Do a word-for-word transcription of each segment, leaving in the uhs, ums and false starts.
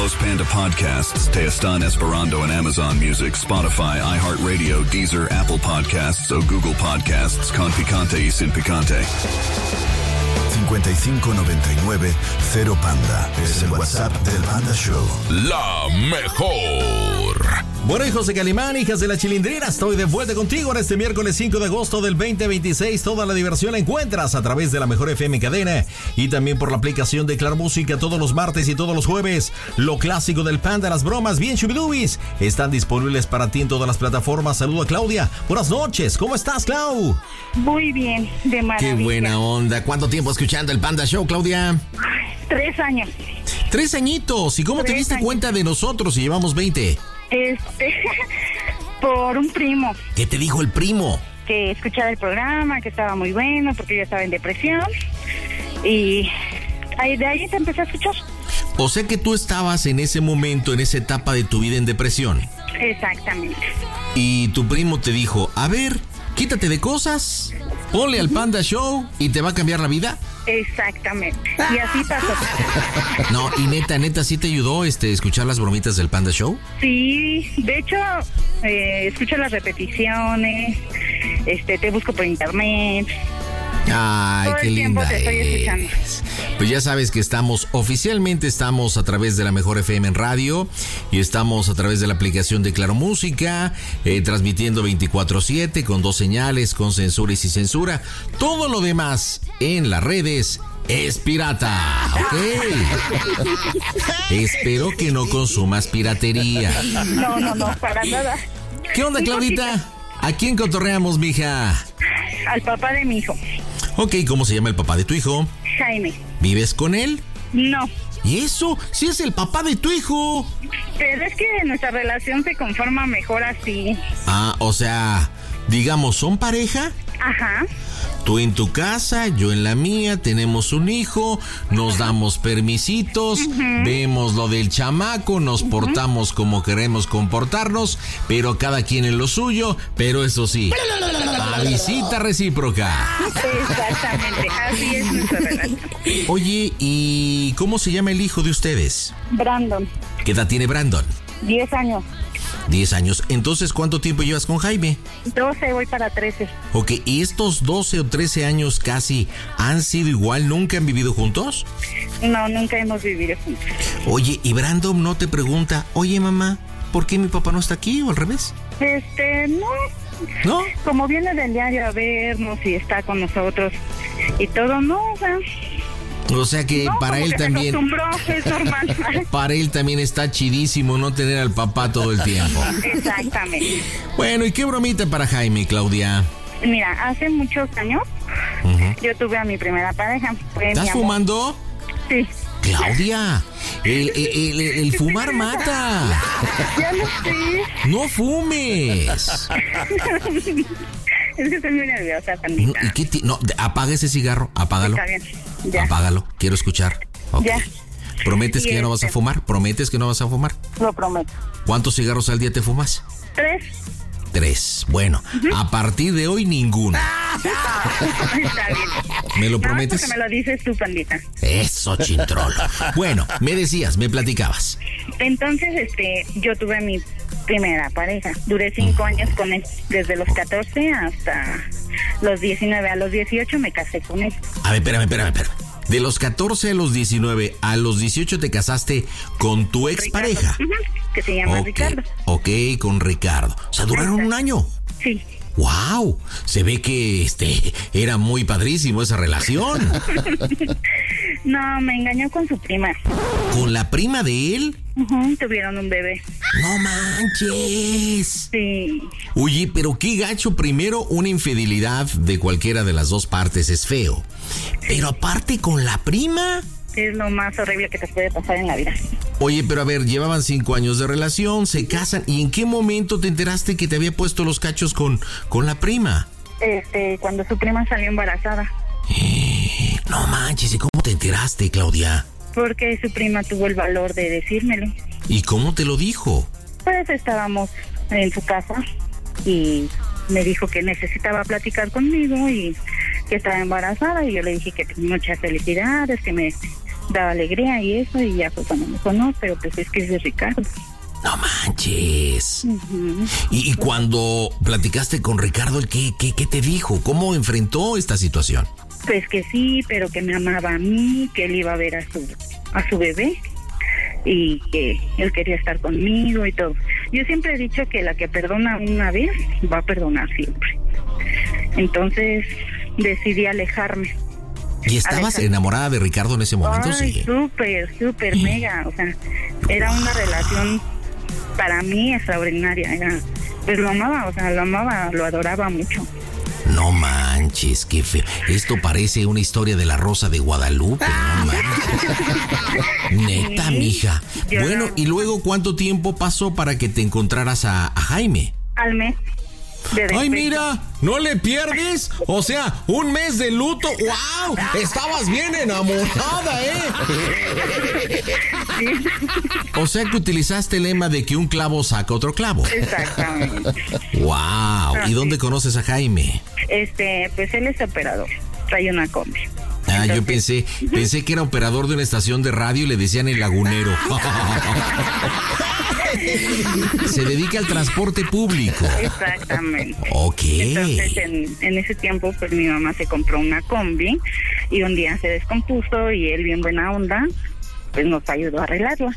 Los Panda Podcasts te están esperando en Amazon Music, Spotify, iHeartRadio, Deezer, Apple Podcasts o Google Podcasts con picante y sin picante. cincuenta y cinco noventa y nueve cero Panda es el WhatsApp del Panda Show. La mejor. Bueno, hijos de Calimán, hijas de la Chilindrina, estoy de vuelta contigo en este miércoles cinco de agosto del veinte veintiséis. Toda la diversión la encuentras a través de la mejor F M cadena y también por la aplicación de Claro Música todos los martes y todos los jueves. Lo clásico del Panda, las bromas bien chubidubis, están disponibles para ti en todas las plataformas. Saludo a Claudia. Buenas noches, ¿cómo estás, Clau? Muy bien, de maravilla. Qué buena onda. ¿Cuánto tiempo escuchando el Panda Show, Claudia? Tres años. Tres añitos. ¿Y cómo Tres te diste años. cuenta de nosotros si llevamos veinte? Este, por un primo ¿Qué te dijo el primo? que escuchaba el programa, que estaba muy bueno, porque yo estaba en depresión. Y ahí, de ahí te empecé a escuchar. O sea que tú estabas en ese momento, en esa etapa de tu vida en depresión. Exactamente. Y tu primo te dijo, a ver, quítate de cosas, ponle al Panda Show y te va a cambiar la vida. Exactamente. Y así pasó. No, y neta, neta, ¿sí te ayudó este escuchar las bromitas del Panda Show? Sí, de hecho, eh, escucho las repeticiones, este, te busco por internet. Ay, Todo qué el tiempo linda te estoy escuchando. es. Pues ya sabes que estamos, oficialmente estamos a través de la Mejor F M en radio y estamos a través de la aplicación de Claro Música, eh, transmitiendo veinticuatro siete con dos señales, con censura y sin censura. Todo lo demás en las redes es pirata, ¿ok? Espero que no consumas piratería. No, no, no, para nada. ¿Qué onda, Claudita? ¿A quién cotorreamos, mija? Al papá de mi hijo, Ok, ¿cómo se llama el papá de tu hijo? Jaime. ¿Vives con él? No, ¿Y eso? ¡Sí es el papá de tu hijo! pero es que nuestra relación se conforma mejor así. Ah, o sea, digamos, ¿son pareja? Ajá. Tú en tu casa, yo en la mía, tenemos un hijo, nos damos permisitos, uh-huh. vemos lo del chamaco, nos uh-huh. portamos como queremos comportarnos, pero cada quien en lo suyo, pero eso sí, a visita recíproca. Exactamente, así es nuestra relación. Oye, ¿y cómo se llama el hijo de ustedes? Brandon. ¿Qué edad tiene Brandon? Diez años. Diez años. Entonces, ¿cuánto tiempo llevas con Jaime? Doce, voy para trece. Ok, ¿y estos doce o trece años casi han sido igual? ¿Nunca han vivido juntos? No, nunca hemos vivido juntos. Oye, ¿y Brandon no te pregunta, oye, mamá, ¿por qué mi papá no está aquí o al revés? Este, no. ¿No? Como viene del diario a vernos y está con nosotros y todo, no, o sea... O sea que no, para él que también... Se acostumbró, es normal. Para él también está chidísimo no tener al papá todo el tiempo. Exactamente. Bueno, ¿y qué bromita para Jaime, Claudia? Mira, hace muchos años uh-huh. yo tuve a mi primera pareja. ¿Estás fumando? Sí. Claudia, el, el, el, el fumar mata. Ya lo sé. No fumes. Es que estoy muy nerviosa, Pandita. ¿Y qué ti- no, apaga ese cigarro, apágalo. Está bien, ya. Apágalo, quiero escuchar. Okay. Ya. ¿Prometes Y que ya no vas a este- fumar? ¿Prometes que no vas a fumar? Lo prometo. ¿Cuántos cigarros al día te fumas? Tres. Tres. Bueno, uh-huh. a partir de hoy, ninguno. Está bien. ¿Me lo no, prometes? porque me lo dices tú, Pandita. Eso, chintrolo. Bueno, me decías, me platicabas. Entonces, este, yo tuve mi primera pareja. Duré cinco uh-huh. años con él. Desde los catorce hasta los diecinueve. A los dieciocho me casé con él. A ver, espérame, espérame, espérame. De los catorce a los diecinueve, a los dieciocho te casaste con tu expareja. Uh-huh. Que se llama okay. Ricardo. Ok, con Ricardo. O sea, ¿duraron un año? Sí. ¡Wow! Se ve que este era muy padrísimo esa relación. No, me engañó con su prima. ¿Con la prima de él? Uh-huh, tuvieron un bebé. ¡No manches! Sí. Oye, pero qué gacho. Primero, una infidelidad de cualquiera de las dos partes es feo. Pero aparte con la prima... Es lo más horrible que te puede pasar en la vida. Oye, pero a ver, llevaban cinco años de relación, se casan. ¿Y en qué momento te enteraste que te había puesto los cachos con, con la prima? Este, cuando su prima salió embarazada. Eh, no manches, ¿y cómo te enteraste, Claudia? Porque su prima tuvo el valor de decírmelo. ¿Y cómo te lo dijo? Pues estábamos en su casa y me dijo que necesitaba platicar conmigo y que estaba embarazada, y yo le dije que muchas felicidades, que me daba alegría y eso, y ya fue cuando me dijo, no, pero pues es que es de Ricardo. No manches. Uh-huh. Y, y cuando platicaste con Ricardo, ¿qué, qué, ¿qué te dijo? ¿Cómo enfrentó esta situación? Pues que sí, pero que me amaba a mí, que él iba a ver a su, a su bebé y que él quería estar conmigo y todo. Yo siempre he dicho que la que perdona una vez va a perdonar siempre. Entonces decidí alejarme. ¿Y estabas Alejarme. enamorada de Ricardo en ese momento? Ay, sí. súper, súper Sí. mega. O sea, era una relación para mí extraordinaria. Era, pues lo amaba, o sea, lo amaba, lo adoraba mucho. No manches, qué feo. Esto parece una historia de la Rosa de Guadalupe, no manches. Neta, Sí, mija. yo Bueno, no. ¿y luego cuánto tiempo pasó para que te encontraras a, a Jaime? Al mes. De Ay, despecho. mira, ¿no le pierdes? O sea, un mes de luto. ¡Wow! Estabas bien enamorada, ¿eh? O sea que utilizaste el lema de que un clavo saca otro clavo. Exactamente. ¡Wow! ¿Y sí. dónde conoces a Jaime? Este, pues él es operador. Trae una combi. Ah, yo Entonces, pensé, pensé que era operador de una estación de radio y le decían el lagunero. Se dedica al transporte público. Exactamente. Ok. Entonces, en, en ese tiempo, pues mi mamá se compró una combi y un día se descompuso y él, bien buena onda, pues nos ayudó a arreglarla.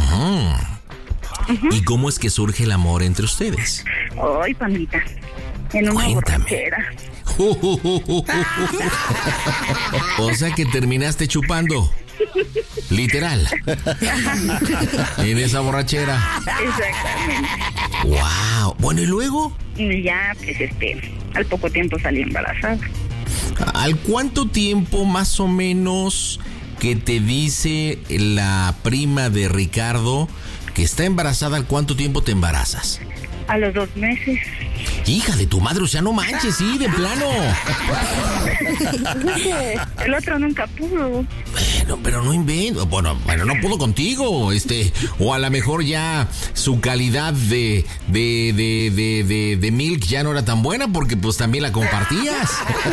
Ujú. ¿Y cómo es que surge el amor entre ustedes? Ay, panita, en una Cuéntame. borrachera. O sea que terminaste chupando. Literal. En esa borrachera. Exactamente. Wow. Bueno, ¿y luego? Y ya, pues este, al poco tiempo salí embarazada. ¿Al cuánto tiempo más o menos que te dice la prima de Ricardo que está embarazada? ¿Al cuánto tiempo te embarazas? A los dos meses. Hija de tu madre, o sea, no manches, sí, de plano. El otro nunca pudo. Bueno, pero no invento. Bueno, bueno, no pudo contigo, este, o a lo mejor ya su calidad de, de, de, de, de, de milk ya no era tan buena porque pues también la compartías.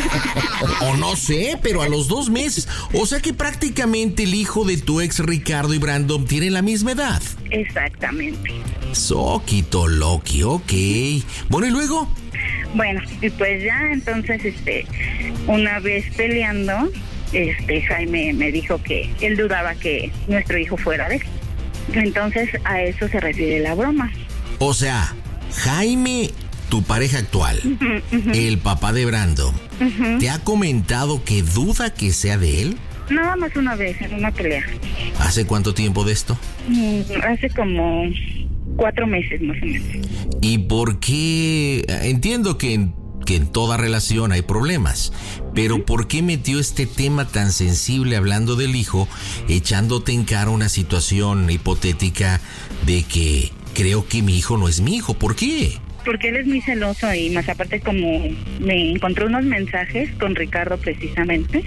O no sé, pero a los dos meses. O sea que prácticamente el hijo de tu ex Ricardo y Brandon tienen la misma edad. Exactamente. Soquito Loki, ok. Bueno, ¿y luego? Bueno, y pues ya entonces, este, una vez peleando, este, Jaime me dijo que él dudaba que nuestro hijo fuera de él. Entonces a eso se refiere la broma. O sea, Jaime, tu pareja actual, Ujú, ujú, el papá de Brandon, ujú. ¿te ha comentado que duda que sea de él? Nada más una vez en una pelea. ¿Hace cuánto tiempo de esto? Mm, Hace como cuatro meses más o menos. ¿Y por qué? Entiendo que en, que en toda relación hay problemas, pero ¿por qué metió este tema tan sensible hablando del hijo, echándote en cara una situación hipotética de que creo que mi hijo no es mi hijo? ¿Por qué? Porque él es muy celoso y más aparte como me encontró unos mensajes con Ricardo precisamente.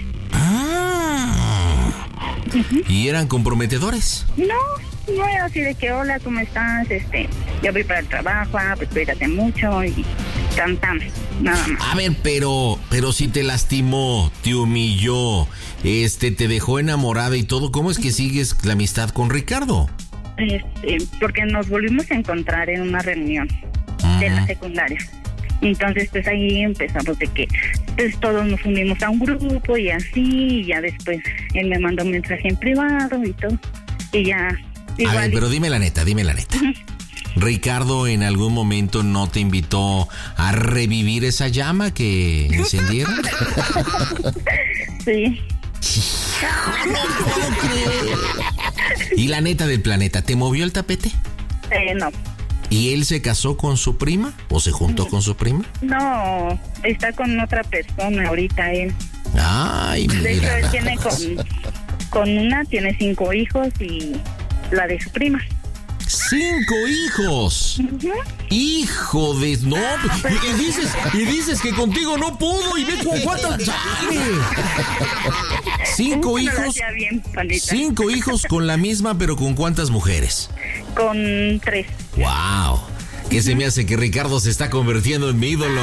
Ah. ¿Y eran comprometedores? No, no era así de que hola, ¿cómo estás? Este, yo voy para el trabajo, ah, pues cuídate mucho y tan tan, nada más. A ver, pero, pero si te lastimó, te humilló, este, te dejó enamorada y todo, ¿cómo es que sigues la amistad con Ricardo? Este, porque nos volvimos a encontrar en una reunión de la secundaria. Entonces, pues ahí empezamos de que pues todos nos unimos a un grupo y así, y ya después él me mandó un mensaje en privado y todo. Y ya, igual. A ver, pero dime la neta, dime la neta. ¿Ricardo en algún momento no te invitó a revivir esa llama que encendieron? Sí. No puedo creer. Y la neta del planeta, ¿te movió el tapete? Eh, no. ¿Y él se casó con su prima o se juntó con su prima? No, está con otra persona ahorita él. Ay, De hecho, mira. él tiene con, con una, tiene cinco hijos y la de su prima. ¡Cinco hijos! ¡Hijo de... No! Y, y dices, y dices que contigo no pudo y ve con cuántas... ¡Chale! Cinco No lo hijos... hacía bien, pandita. Cinco hijos con la misma, pero ¿con cuántas mujeres? Con tres. ¡Wow! ¿Qué se me hace que Ricardo se está convirtiendo en mi ídolo?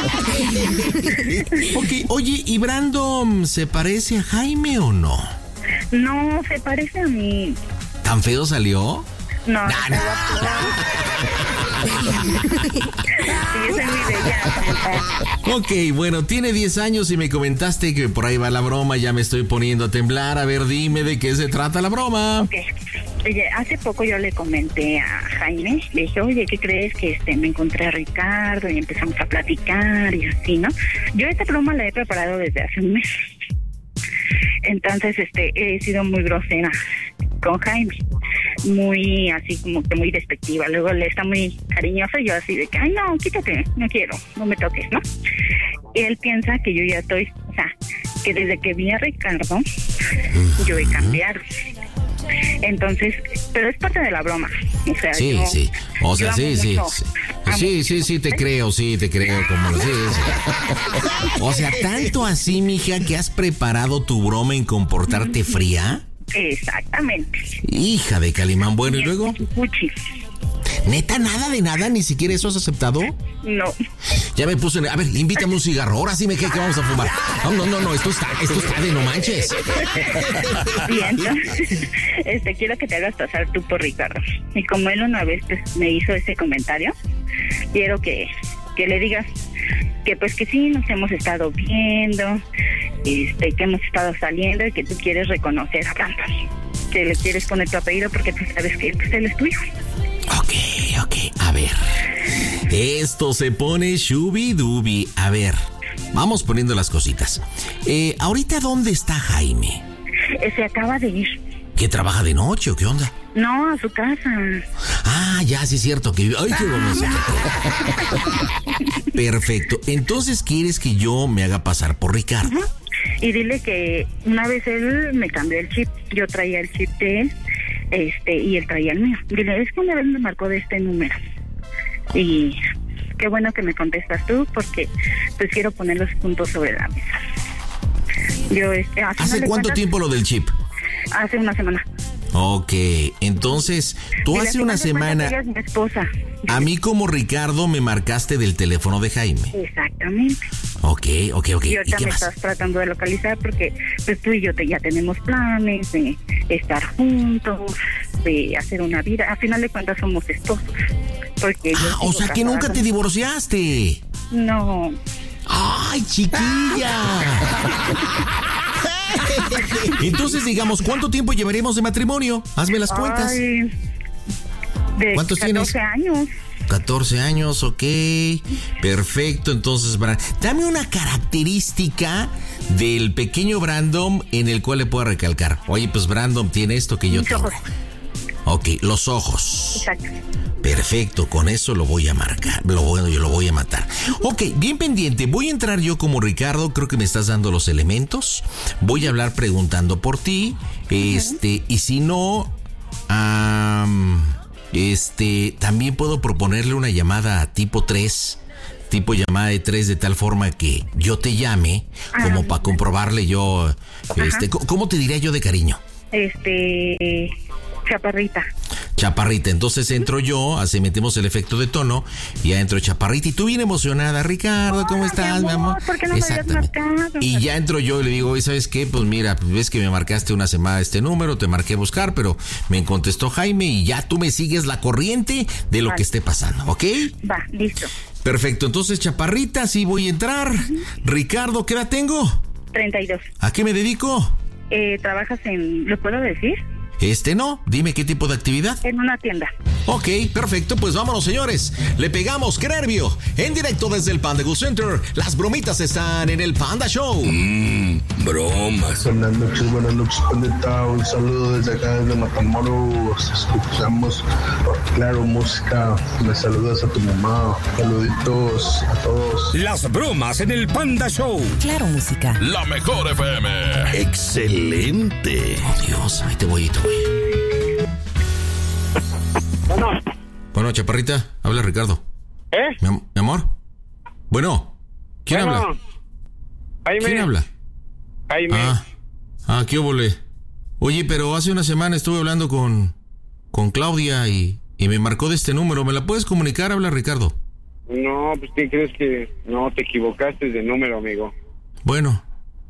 Ok, oye, ¿y Brandon se parece a Jaime o no? No, se parece a mí. ¿Tan feo salió? No, no, no. Sí, esa es mi bella. Ok, bueno, tiene diez años y me comentaste que por ahí va la broma, ya me estoy poniendo a temblar. A ver, dime de qué se trata la broma. Ok. Oye, hace poco yo le comenté a Jaime, le dije, oye, ¿qué crees? Que este me encontré a Ricardo y empezamos a platicar y así, ¿no? Yo esta broma la he preparado desde hace un mes. Entonces, este, he sido muy grosera con Jaime, muy así como que muy despectiva. Luego le está muy cariñoso y yo así de que, ay, no, quítate, no quiero, no me toques, ¿no? Y él piensa que yo ya estoy, o sea, que desde que vi a Ricardo, yo he cambiado. Entonces, pero es parte de la broma. O sea, sí, yo, sí. O sea, sí, sí. mucho, Sí, sí, sí, sí, te creo, sí, te creo. Como lo sí, sí. O sea, tanto así, mija, que has preparado tu broma en comportarte fría. Exactamente. Hija de Calimán, bueno, ¿y luego? Puchi. ¿Neta, nada de nada? ¿Ni siquiera eso has aceptado? No. Ya me puse... A ver, invítame un cigarro. Ahora sí me queda que vamos a fumar. No, no, no, no. Esto está, esto está de no manches. Bien, entonces, este, quiero que te hagas pasar tú por Ricardo. Y como él una vez pues, me hizo ese comentario, quiero que, que le digas que pues que sí nos hemos estado viendo, este, que hemos estado saliendo y que tú quieres reconocer a Brandon. Que le quieres poner tu apellido porque tú sabes que pues, él es tu hijo. Ok, ok, a ver. Esto se pone shubi-dubi. A ver, vamos poniendo las cositas. Eh, ¿ahorita dónde está Jaime? Eh, se acaba de ir. ¿Qué, trabaja de noche o qué onda? No, a su casa. Ah, ya, sí es cierto. Que... Ay, qué vamos a... Perfecto. Entonces, ¿quieres que yo me haga pasar por Ricardo? Uh-huh. Y dile que una vez él me cambió el chip. Yo traía el chip de él. Este, y él traía el mío. Dile, es que una vez me marcó de este número. Y qué bueno que me contestas tú, porque pues quiero poner los puntos sobre la mesa. Yo, este, ¿Hace cuánto cuentas, tiempo lo del chip? Hace una semana. Ok, entonces, tú hace una semana... Ella es mi esposa. A mí como Ricardo me marcaste del teléfono de Jaime. Exactamente. Ok, ok, ok. Y ahorita me estás tratando de localizar porque pues tú y yo te, ya tenemos planes de estar juntos, de hacer una vida. A final de cuentas somos esposos. Porque ah, o sea que nunca te divorciaste. No. ¡Ay, chiquilla! Entonces, digamos, ¿cuánto tiempo llevaremos de matrimonio? Hazme las cuentas. Ay, de ¿cuántos catorce tienes? años. catorce años, ok. Perfecto, entonces, dame una característica del pequeño Brandon en el cual le puedo recalcar. Oye, pues Brandon tiene esto que yo Mis tengo. ojos. Ok, los ojos. Exacto. Perfecto, con eso lo voy a marcar, lo voy, yo lo voy a matar. Ok, bien pendiente, voy a entrar yo como Ricardo, creo que me estás dando los elementos. Voy a hablar preguntando por ti, este, uh-huh. Y si no, um, este, también puedo proponerle una llamada tipo tres, tipo llamada de tres, de tal forma que yo te llame, como uh-huh. para comprobarle yo, uh-huh. este, ¿cómo te diría yo de cariño? Este... Chaparrita. Chaparrita, entonces entro yo, así metemos el efecto de tono, y ya entro Chaparrita, y tú bien emocionada, Ricardo, ¿cómo oh, estás, mi amor? ¿Por qué no me habías marcado? Y ya entro yo y le digo, ¿sabes qué? Pues mira, ves que me marcaste una semana este número, te marqué buscar, pero me contestó Jaime, y ya tú me sigues la corriente de lo vale. que esté pasando, ¿ok? Va, listo. Perfecto, entonces Chaparrita, sí voy a entrar. Uh-huh. Ricardo, ¿qué edad tengo? treinta y dos. ¿A qué me dedico? Eh, ¿trabajas en, lo puedo decir? Este no, dime qué tipo de actividad. En una tienda. Ok, perfecto, pues vámonos, señores. Le pegamos, qué nervio. En directo desde el Panda Go Center, las bromitas están en el Panda Show. Mmm, bromas. Buenas noches, buenas noches, Pandita. Un saludo desde acá, desde Matamoros. Escuchamos Claro Música. Me saludas a tu mamá. Saluditos a todos. Las bromas en el Panda Show. Claro Música. La mejor F M. Excelente. Oh, Dios, ahí te voy, te voy. Bueno. Bueno, Chaparrita, habla Ricardo. ¿Eh? Mi, mi amor. Bueno, ¿quién bueno. habla? Jaime. ¿Quién habla? Jaime. Ah, ah, qué óvole. Oye, pero hace una semana estuve hablando con, con Claudia y, y me marcó de este número. ¿Me la puedes comunicar? Habla Ricardo. No, pues ¿qué crees que no te equivocaste de número, amigo? Bueno,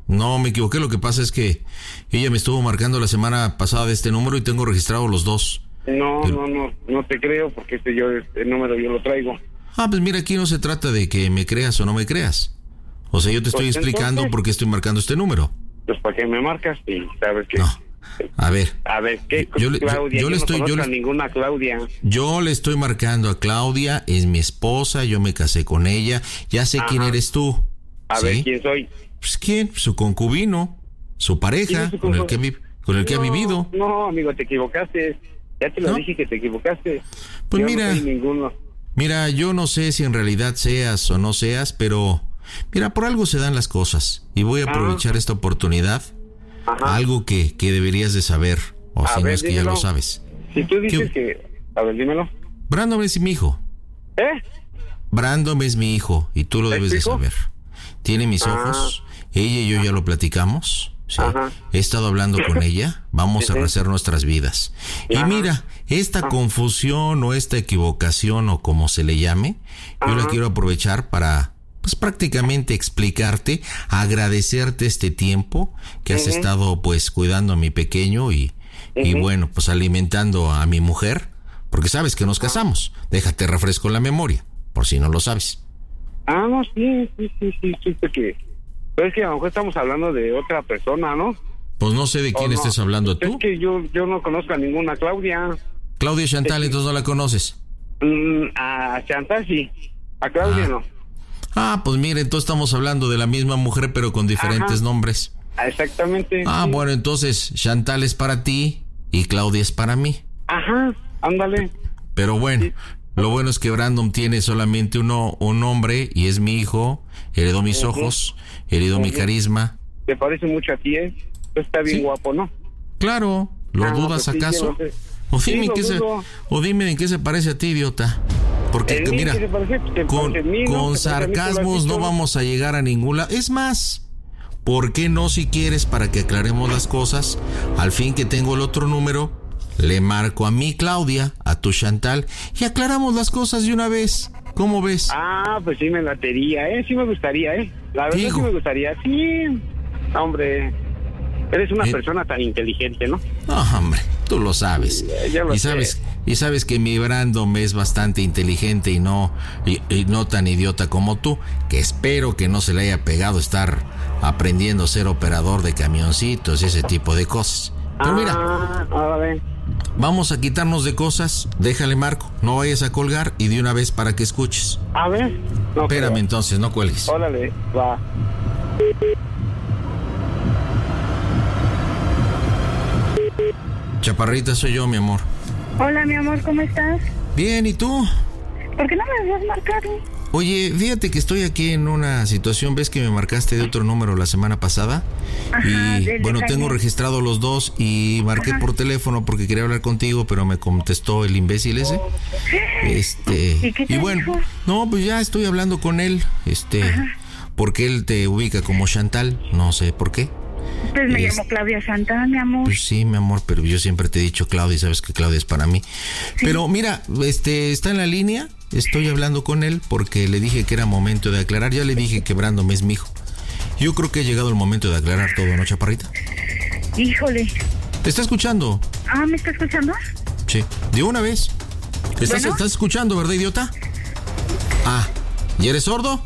No, me equivoqué. Lo que pasa es que ella me estuvo marcando la semana pasada de este número y tengo registrados los dos. No, El... no, no, no te creo porque este yo el número yo lo traigo. Ah, pues mira, aquí no se trata de que me creas o no me creas. O sea, yo te estoy Pues explicando entonces, por qué estoy marcando este número. Pues para qué me marcas y sabes que... No. A ver. A ver, ¿qué Yo le- yo- Claudia? yo le no estoy- yo conozco le- a ninguna Claudia. Yo le estoy marcando a Claudia, es mi esposa, yo me casé con ella, ya sé Ajá. quién eres tú. A ¿Sí? ver, ¿quién soy? Pues quién, su concubino, su ¿Quién pareja, es su con el concubino? que, vi- con el que no, ha vivido. No, amigo, te equivocaste. Ya te lo ¿No? dije que te equivocaste. Pues Yo mira. no soy ninguno. Mira, yo no sé si en realidad seas o no seas, pero mira, por algo se dan las cosas y voy a aprovechar esta oportunidad, Ajá. algo que, que deberías de saber, o A si no ver, es que dímelo. ya lo sabes. Si tú dices ¿Qué- que... A ver, dímelo. Brandon es mi hijo, ¿Eh? Brandon es mi hijo y tú lo ¿Es debes tu de hijo? saber. Tiene mis Ah. ojos, ella y yo ya lo platicamos. Sí. Ajá. He estado hablando con ella, vamos a Ujú. rehacer nuestras vidas. Y Ajá. mira, esta confusión o esta equivocación o como se le llame, yo la Ajá. quiero aprovechar para, pues prácticamente explicarte, agradecerte este tiempo que has Ujú. estado pues cuidando a mi pequeño y, y Ujú. bueno, pues alimentando a mi mujer, porque sabes que nos casamos. Déjate refresco la memoria, por si no lo sabes. Ah, no, sí, sí, sí, sí, supe que... Pero es que a lo mejor estamos hablando de otra persona, ¿no? Pues no sé de quién ¿O no? estés hablando Es tú. que yo, yo no conozco a ninguna Claudia. Claudia Chantal, entonces no la conoces. Mm, a Chantal sí. A Claudia Ah. no. Ah, pues mire, entonces estamos hablando de la misma mujer, pero con diferentes Ajá. nombres. Ah, exactamente. Ah, sí. bueno, entonces Chantal es para ti y Claudia es para mí. Ajá, ándale. Pero bueno, lo bueno es que Brandon tiene solamente uno, un nombre y es mi hijo. Heredó mis Ujú. ojos, heredó mi Ujú. carisma. Te parece mucho a ti, ¿eh? Está bien Sí. guapo, ¿no? Claro, ¿lo Ah, dudas pues sí, acaso? yo lo sé. O Sí, dime, lo en qué se, dudo. o dime en qué se parece a ti, idiota. Porque ¿En mí mira, qué se parece? Te con, parece en mí, ¿no? con Te parece a mí, tú lo has sarcasmos no dicho. vamos a llegar a ningún lado. Es más, ¿por qué no, si quieres, para que aclaremos las cosas? Al fin que tengo el otro número, le marco a mí, Claudia, a tu Chantal, y aclaramos las cosas de una vez. ¿Cómo ves? Ah, pues sí me latería, ¿eh? Sí me gustaría, ¿eh? La verdad Digo. sí me gustaría. Sí, hombre. Eres una Eh. persona tan inteligente, ¿no? No, hombre, tú lo sabes. Ya- ya lo y sé. sabes, y sabes que mi Brandon es bastante inteligente y no, y, y no tan idiota como tú, que espero que no se le haya pegado estar aprendiendo a ser operador de camioncitos y ese tipo de cosas. Pero mira, Ah, ahora ven. vamos a quitarnos de cosas, déjale marco, no vayas a colgar y de una vez para que escuches. A ver. No, Espérame creo. entonces, no cuelgues. Órale, va. Chaparrita, soy yo, mi amor. Hola, mi amor, ¿cómo estás? Bien, ¿y tú? ¿Por qué no me habías marcado? Oye, fíjate que estoy aquí en una situación, ves que me marcaste de otro número la semana pasada. Ajá, Y del bueno, de tengo Jaime. registrado los dos y marqué Ajá. por teléfono porque quería hablar contigo, pero me contestó el imbécil ese. Este, ¿Y qué te bueno, dijo? no, pues ya estoy hablando con él, este, porque él te ubica como Chantal, no sé por qué. Pues me Es- llamo Claudia Chantal, mi amor. Pues sí, mi amor, pero yo siempre te he dicho Claudia y sabes que Claudia es para mí. Pero mira, este está en la línea, estoy hablando con él porque le dije que era momento de aclarar, ya le dije que Brandon es mi hijo. Yo creo que ha llegado el momento de aclarar todo, ¿no, Chaparrita? Híjole. ¿Te está escuchando? Ah, ¿me está escuchando? Sí. De una vez. ¿Estás, Bueno. estás escuchando, verdad, idiota? Ah, ¿y eres sordo?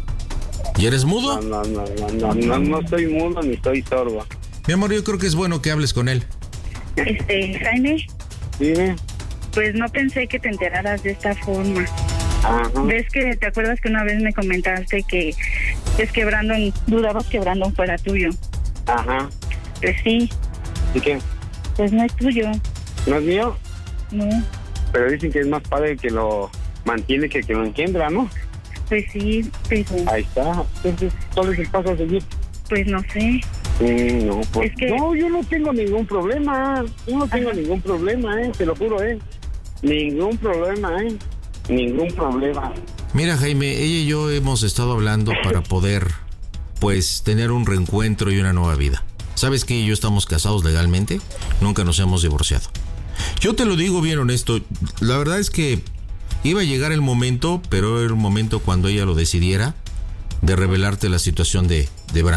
¿Y eres mudo? No, no, no, no, no, no, no estoy mudo ni estoy sordo. Mi amor, yo creo que es bueno que hables con él. Este, Jaime, Dime. pues no pensé que te enteraras de esta forma. Ajá. ¿Ves que te acuerdas que una vez me comentaste que es que Brandon, dudabas que Brandon fuera tuyo? Ajá. Pues sí, ¿Y qué? pues no es tuyo, ¿No es mío? no. Pero dicen que es más padre que lo mantiene que que lo engendra, ¿no? Pues sí, pero Ahí está. Entonces, ¿cuál es el paso a seguir? pues no sé. Mm, no, pues. Es que- No, yo no tengo ningún problema. Yo no tengo Ajá. ningún problema, ¿eh? Te lo juro, ¿eh? Ningún problema, ¿eh? Ningún problema. Mira, Jaime, ella y yo hemos estado hablando para poder, pues, tener un reencuentro y una nueva vida. ¿Sabes que ella y yo estamos casados legalmente? Nunca nos hemos divorciado. Yo te lo digo bien honesto, la verdad es que iba a llegar el momento, pero era un momento cuando ella lo decidiera, de revelarte la situación de, de Brandon.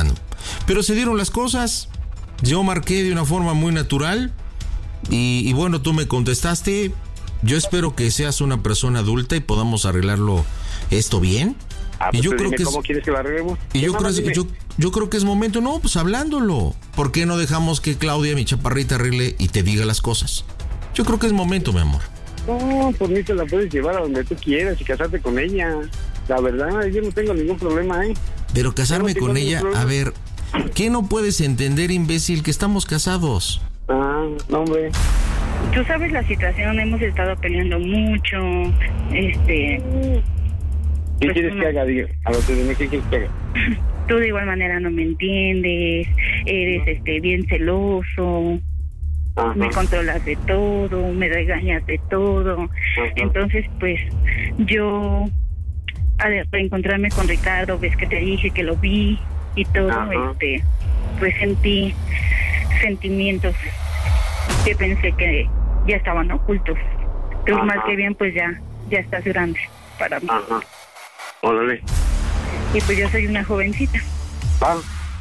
Pero se dieron las cosas. Yo marqué de una forma muy natural. Y, y bueno, tú me contestaste. Yo espero que seas una persona adulta y podamos arreglarlo esto bien. Ah, pues y yo tú creo dime que ¿cómo es, quieres que lo arreglemos? y yo No, creo, no, dime. yo, yo creo que es momento, no, pues hablándolo. ¿Por qué no dejamos que Claudia, mi chaparrita, arregle y te diga las cosas? Yo creo que es momento, mi amor. No, por mí te la puedes llevar a donde tú quieras y casarte con ella. La verdad, yo no tengo ningún problema, ¿eh? Pero casarme Yo no tengo con ningún ella, problema. a ver, ¿qué no puedes entender, imbécil, que estamos casados? Ah, no, hombre. Tú sabes la situación, hemos estado peleando mucho, este... ¿Qué Pues quieres no. que haga? Diga, a lo que dime, ¿qué quieres que haga? Tú de igual manera no me entiendes, eres este bien celoso, Ajá. me controlas de todo, me regañas de todo. Ajá. Entonces, pues, yo, al reencontrarme con Ricardo, ves que te dije que lo vi y todo, Ajá. este, pues sentí sentimientos que pensé que ya estaban ocultos. Pero Ajá. mal que bien, pues ya, ya estás grande para mí. Ajá. Órale. Y pues yo soy una jovencita. Va.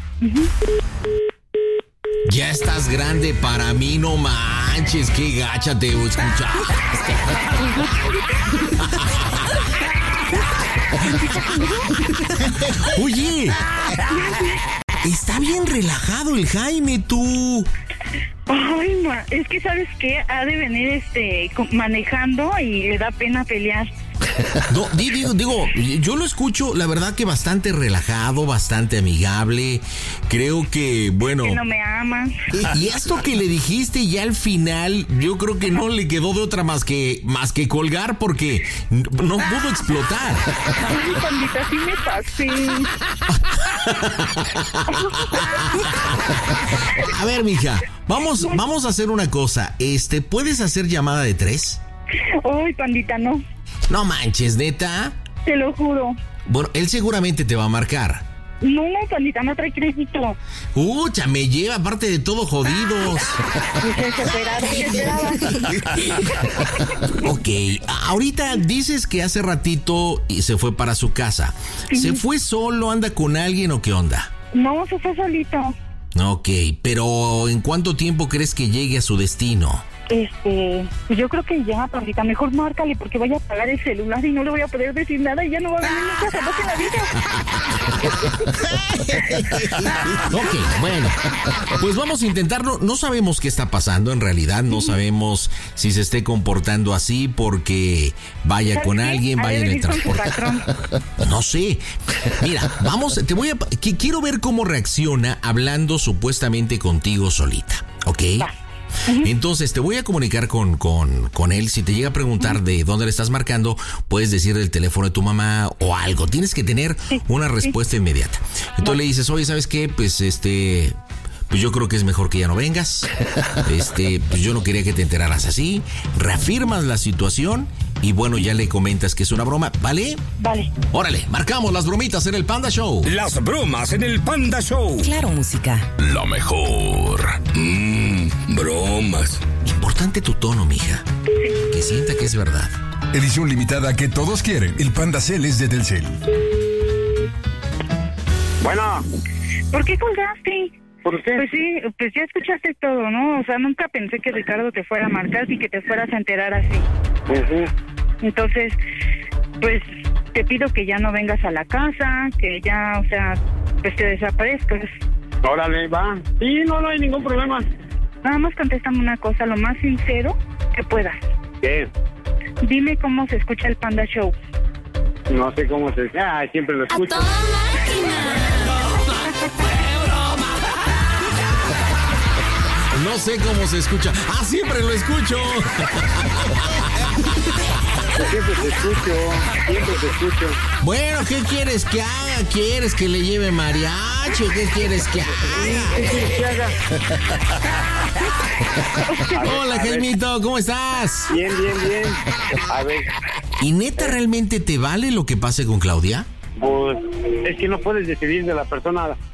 Ya estás grande para mí, no manches, qué gacha te escuchaste. Oye, está bien relajado el Jaime, tú. Ay, ma, es que sabes qué, ha de venir este co- manejando y le da pena pelear. No, di- digo, digo, yo lo escucho, la verdad que bastante relajado, bastante amigable. Creo que, bueno. Que no me amas. Y, y esto que le dijiste ya al final, yo creo que no le quedó de otra más que más que colgar porque n- no pudo explotar. Ay, pandita, sí me pasé. A ver, mija, vamos, vamos a hacer una cosa. Este, ¿puedes hacer llamada de tres? Ay, pandita, no. No manches, neta. Te lo juro. Bueno, él seguramente te va a marcar. No, pandita, no trae crédito. Ucha, me lleva aparte de todo jodidos. Desesperado, desesperado. Ok, ahorita dices que hace ratito y se fue para su casa. ¿Se fue solo, anda con alguien o qué onda? No, se fue solito. Ok, pero ¿en cuánto tiempo crees que llegue a su destino? Este, pues yo creo que ya, pandita, mejor márcale porque vaya a apagar el celular y no le voy a poder decir nada y ya no va a venir nunca jamás en la vida. Ok, bueno, pues vamos a intentarlo. No sabemos qué está pasando en realidad, no sabemos si se esté comportando así porque vaya con ¿Sabes qué? alguien, Ha de vaya en el venir con su transporte. No sé. Mira, vamos, te voy a... que quiero ver cómo reacciona hablando supuestamente contigo solita, ¿ok? Va. Entonces te voy a comunicar con, con, con él. Si te llega a preguntar de dónde le estás marcando, puedes decir el teléfono de tu mamá o algo. Tienes que tener una respuesta inmediata. Entonces le dices, oye, ¿sabes qué? Pues este... Pues yo creo que es mejor que ya no vengas. Este, pues yo no quería que te enteraras así. Reafirmas la situación y bueno, ya le comentas que es una broma, ¿vale? Vale. Órale, marcamos las bromitas en el Panda Show. Las bromas en el Panda Show. Claro, música. Lo mejor. Mmm, bromas. Importante tu tono, mija. Que sienta que es verdad. Edición limitada que todos quieren. El Panda Cel es de Telcel. Bueno, ¿Por qué colgaste? ¿por qué? Pues sí, pues ya escuchaste todo, ¿no? O sea, nunca pensé que Ricardo te fuera a marcar y que te fueras a enterar así. Ujú. Entonces, pues te pido que ya no vengas a la casa, que ya, o sea, pues te desaparezcas. Órale, va. Sí, no, no hay ningún problema. Nada más contéstame una cosa, lo más sincero que puedas. ¿Qué? Dime cómo se escucha el Panda Show. No sé cómo se... Ah, siempre lo escucho. No sé cómo se escucha. Ah, siempre lo escucho. Siempre te escucho. Siempre te escucho. Bueno, ¿qué quieres que haga? ¿Quieres que le lleve mariachi? ¿Qué quieres que haga? ¿Qué quieres que haga? A ver, Hola, a ver. Jaimito, ¿cómo estás? Bien, bien, bien. A ver, ¿Y neta realmente te vale lo que pase con Claudia? pues es que no puedes decidir de la persona